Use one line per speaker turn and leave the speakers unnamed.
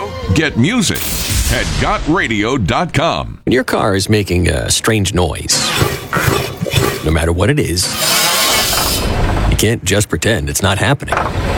Get music at gotradio.com.
When your car is making a strange noise, no matter what it is, you can't just pretend it's not happening.